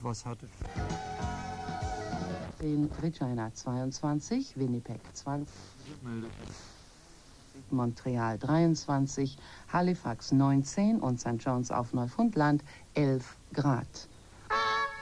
Was hatte? In Regina 22, Winnipeg 20, Montreal 23, Halifax 19 und St. John's auf Neufundland 11 Grad.